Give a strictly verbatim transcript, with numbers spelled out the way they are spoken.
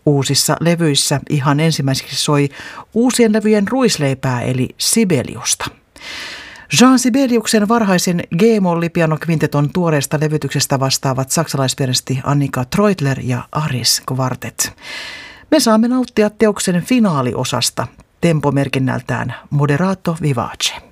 Uusissa levyissä ihan ensimmäiseksi soi uusien levyjen ruisleipää eli Sibeliusta. Jean Sibeliuksen varhaisen G-molli-pianokvinteton tuoreesta levytyksestä vastaavat saksalaispianisti Annika Treutler ja Aris Kvartet. Me saamme nauttia teoksen finaaliosasta tempomerkinnältään Moderato Vivace.